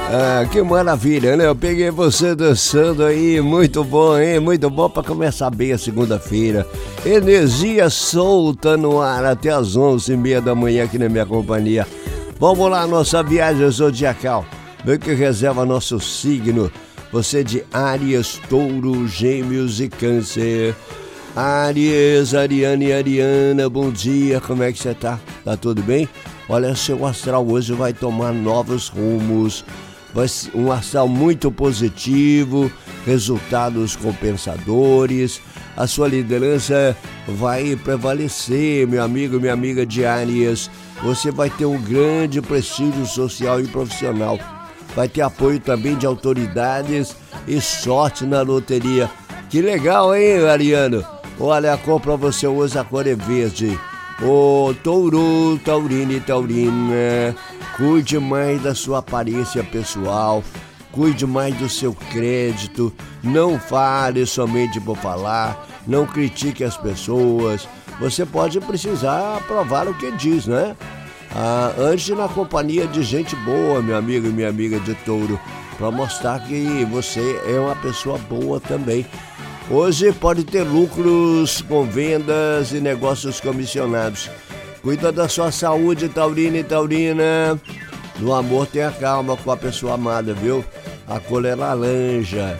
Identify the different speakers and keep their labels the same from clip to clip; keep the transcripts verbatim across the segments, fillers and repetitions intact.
Speaker 1: Ah, que maravilha, né? Eu peguei você dançando aí, muito bom, hein? Muito bom para começar bem a segunda-feira. Energia solta no ar até as onze e meia da manhã aqui na minha companhia. Vamos lá, nossa viagem zodiacal. Vem que reserva nosso signo. Você de Áries, Touro, Gêmeos e Câncer. Áries, Ariane e Ariana, bom dia, como é que você tá? Tá tudo bem? Olha, seu astral hoje vai tomar novos rumos. Vai ser um astral muito positivo, resultados compensadores, a sua liderança vai prevalecer, meu amigo, minha amiga de Áries. Você vai ter um grande prestígio social e profissional, vai ter apoio também de autoridades e sorte na loteria. Que legal, hein, Ariano? Olha, a cor pra você hoje, a cor é verde. Ô, Touro, Taurina e Taurina, cuide mais da sua aparência pessoal, cuide mais do seu crédito, não fale somente por falar, não critique as pessoas. Você pode precisar provar o que diz, né? Ah, ande na companhia de gente boa, meu amigo e minha amiga de Touro, para mostrar que você é uma pessoa boa também. Hoje pode ter lucros com vendas e negócios comissionados. Cuida da sua saúde, Taurina e Taurina. No amor tenha calma com a pessoa amada, viu? A cor é laranja.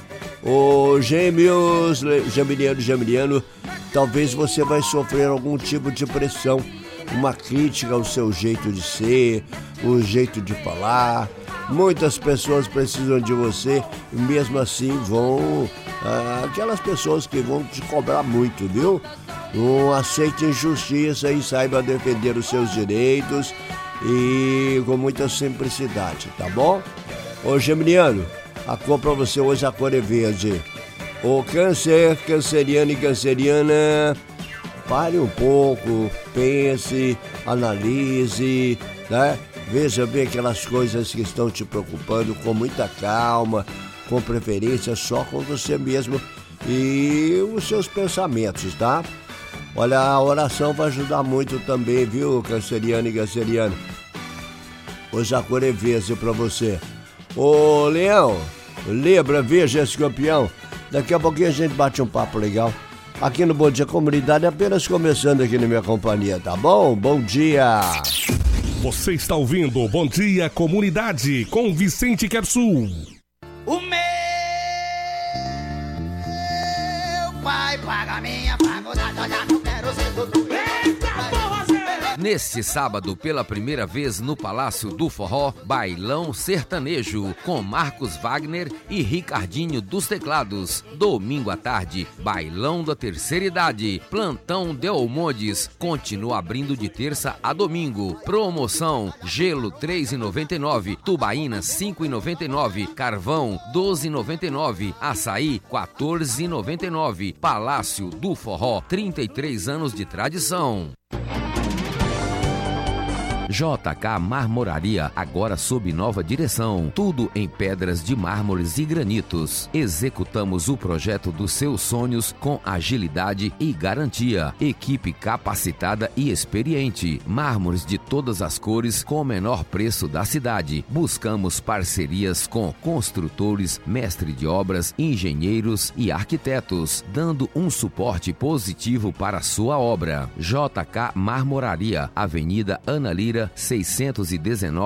Speaker 1: Ô Gêmeos, Geminiano, Geminiano, talvez você vai sofrer algum tipo de pressão, uma crítica ao seu jeito de ser, o jeito de falar. Muitas pessoas precisam de você e mesmo assim vão... Ah, aquelas pessoas que vão te cobrar muito, viu? Não aceite injustiça e saiba defender os seus direitos e com muita simplicidade, tá bom? Ô Geminiano, a cor pra você hoje, a cor é verde. Ô Câncer, canceriano e canceriana, pare um pouco, pense, analise, né? Veja bem aquelas coisas que estão te preocupando com muita calma, com preferência só com você mesmo e os seus pensamentos, tá? Olha, a oração vai ajudar muito também, viu, canceriano e canceriano? Hoje a cor é verde pra você. Ô, Leão, Libra, Virgem, Escorpião, daqui a pouquinho a gente bate um papo legal. Aqui no Bom Dia Comunidade, apenas começando aqui na minha companhia, tá bom? Bom dia!
Speaker 2: Você está ouvindo Bom Dia Comunidade com Vicente Quersul.
Speaker 3: O meu pai paga minha faculdade, olha, não quero ser doutor.
Speaker 4: Neste sábado, pela primeira vez no Palácio do Forró, Bailão Sertanejo, com Marcos Wagner e Ricardinho dos Teclados. Domingo à tarde, Bailão da Terceira Idade, Plantão Delmondes, continua abrindo de terça a domingo. Promoção, gelo três reais e noventa e nove centavos, tubaína cinco reais e noventa e nove centavos, carvão doze reais e noventa e nove centavos, açaí quatorze reais e noventa e nove centavos. Palácio do Forró, trinta e três anos de tradição. J K Marmoraria, agora sob nova direção. Tudo em pedras de mármores e granitos. Executamos o projeto dos seus sonhos com agilidade e garantia. Equipe capacitada e experiente. Mármores de todas as cores com o menor preço da cidade. Buscamos parcerias com construtores, mestre de obras, engenheiros e arquitetos, dando um suporte positivo para a sua obra. J K Marmoraria, Avenida Ana Lira, seiscentos e dezenove,